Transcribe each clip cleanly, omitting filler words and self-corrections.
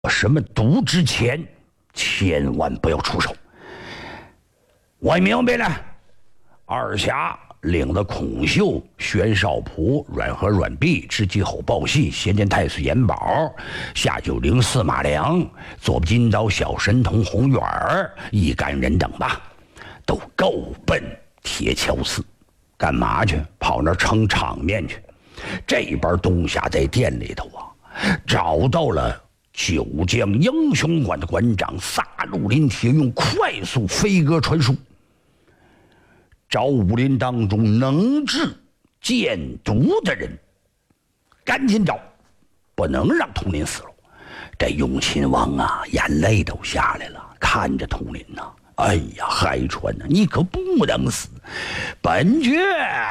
什么毒之前，千万不要出手。我明白了。二侠领着孔秀、玄少普、阮和阮弼、知机侯报信、先见太岁严宝、下九龄司马良、左不金刀小神童洪远儿一干人等吧，都够奔铁桥寺，干嘛去？跑那儿撑场面去。这边东夏在店里头啊，找到了九江英雄馆的馆长萨鲁林铁，用快速飞鸽传书，找武林当中能治箭毒的人，赶紧找，不能让佟林死了。这永亲王啊，眼泪都下来了，看着佟林呐，哎呀，海川呐，你可不能死，本爵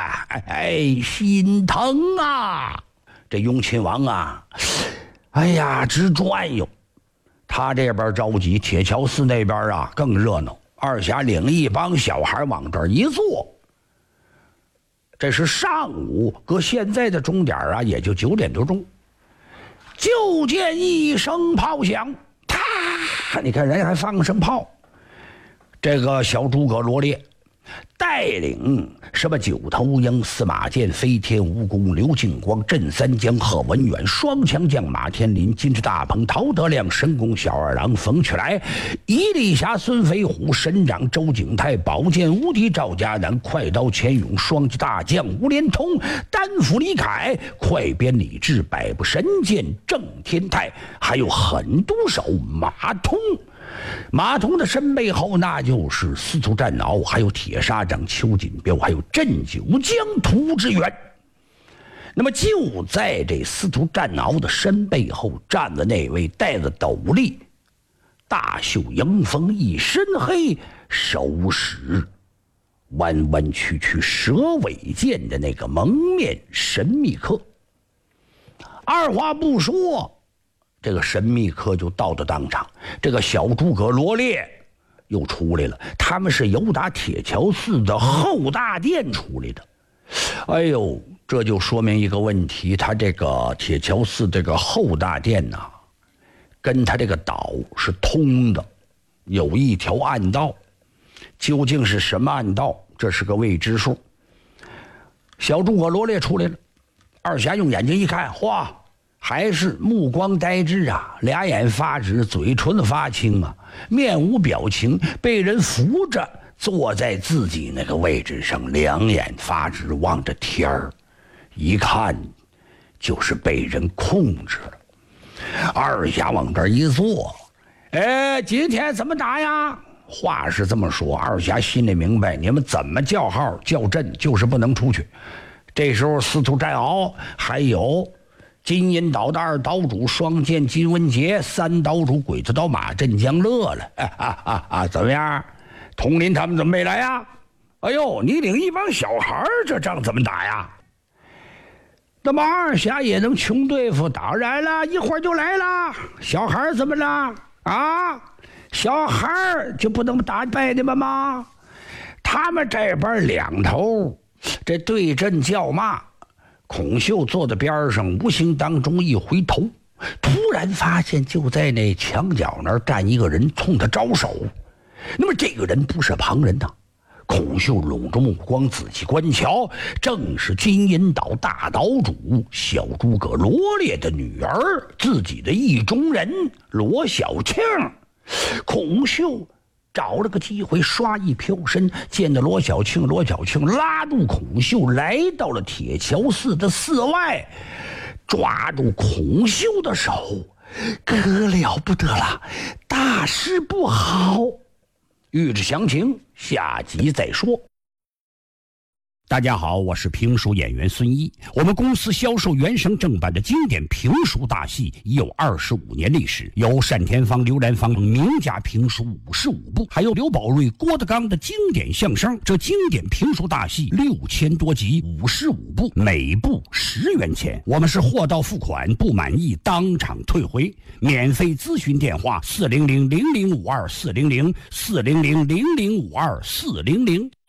心疼啊！这永亲王啊，哎呀，直转悠。他这边着急，铁桥寺那边啊更热闹。二侠领一帮小孩往这儿一坐，这是上午，搁现在的钟点啊，也就9点多钟。就见一声炮响，啪！你看人还放声炮。这个小诸葛罗列带领什么九头鹰、司马迁、飞天蜈蚣、刘敬光、镇三江、贺文远、双强将马天林、金翅大鹏、陶德亮、神功小二郎、冯去来、伊丽侠、孙飞虎、神长周景泰、宝剑无敌赵家南、快刀钱勇、双击大将吴连通、单斧李凯、快鞭李治、百步神剑郑天泰，还有狠毒手马通。马童的身背后，那就是司徒战鳌，还有铁砂掌邱锦标，还有镇九江涂之远。那么就在这司徒战鳌的身背后站着那位戴着斗笠、大袖迎风、一身黑、手使弯弯曲曲蛇尾剑的那个蒙面神秘客。二话不说，这个神秘客就到了当场。这个小诸葛罗列又出来了，他们是由打铁桥寺的后大殿出来的。哎呦，这就说明一个问题，他这个铁桥寺这个后大殿呐，跟他这个岛是通的，有一条暗道。究竟是什么暗道，这是个未知数。小诸葛罗列出来了，二侠用眼睛一看，嚯，还是目光呆滞啊，俩眼发直，嘴唇发青啊，面无表情，被人扶着坐在自己那个位置上，两眼发直望着天儿，一看就是被人控制了。二侠往这儿一坐，今天怎么打呀？话是这么说，二侠心里明白，你们怎么叫号叫阵，就是不能出去。这时候司徒战鳌还有金银岛的二岛主双剑金文杰，三岛主鬼子岛马镇江乐了。怎么样？佟林他们怎么没来呀？哎呦，你领一帮小孩，这仗怎么打呀？那么二侠也能穷对付？当然了，一会儿就来了。小孩怎么了？啊，小孩就不能打败你们吗？他们这边两头这对阵叫骂。孔秀坐在边上，无形当中一回头，突然发现就在那墙角那儿站一个人，冲他招手。那么这个人不是旁人呐，孔秀拢着目光仔细观瞧，正是金银岛大岛主小诸葛罗列的女儿，自己的意中人罗小庆。孔秀找了个机会，刷一飘身，见到罗小庆拉住孔秀，来到了铁桥寺的寺外，抓住孔秀的手，可了不得了，大事不好。欲知详情，下集再说。大家好，我是评书演员孙一。我们公司销售原声正版的经典评书大戏已有25年历史，有单田芳、刘兰芳名家评书55部，还有刘宝瑞、郭德纲的经典相声。这经典评书大戏6000多集，55部，每部10元钱。我们是货到付款，不满意当场退回。免费咨询电话：400-0052-400，400-0052-400。